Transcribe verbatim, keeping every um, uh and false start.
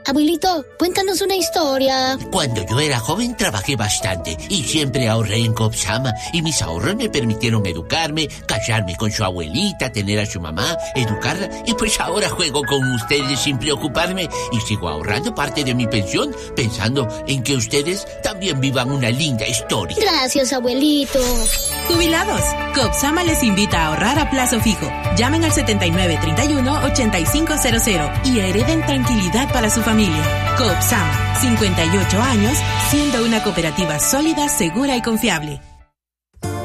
Abuelito, cuéntanos una historia. Cuando yo era joven trabajé bastante y siempre ahorré en Copsama y mis ahorros me permitieron educarme, casarme con su abuelita, tener a su mamá, educarla y pues ahora juego con ustedes sin preocuparme y sigo ahorrando parte de mi pensión pensando en que ustedes también vivan una linda historia. Gracias, abuelito. Jubilados, Copsama les invita a ahorrar a plazo fijo. Llamen al setenta y nueve, treinta y uno, ochenta y cinco cero cero y hereden tranquilidad para su familia. Copsama, cincuenta y ocho años, siendo una cooperativa sólida, segura y confiable.